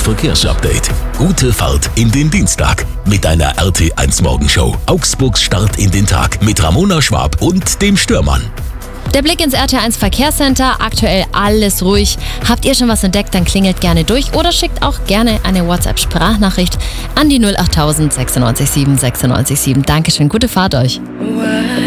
Verkehrsupdate. Gute Fahrt in den Dienstag mit einer RT1 Morgenshow. Augsburgs Start in den Tag mit Ramona Schwab und dem Störmann. Der Blick ins RT1 Verkehrscenter, aktuell alles ruhig. Habt ihr schon was entdeckt, dann klingelt gerne durch oder schickt auch gerne eine WhatsApp-Sprachnachricht an die 08000 96 7 96 7. Dankeschön, gute Fahrt euch.